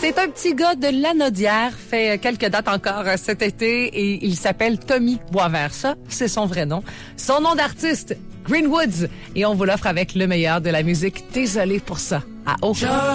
C'est un petit gars de Lanaudière, fait quelques dates encore cet été et il s'appelle Tommy Boisvert. Ça, c'est son vrai nom. Son nom d'artiste, Greenwoods. Et on vous l'offre avec le meilleur de la musique. Désolé pour ça. À haut.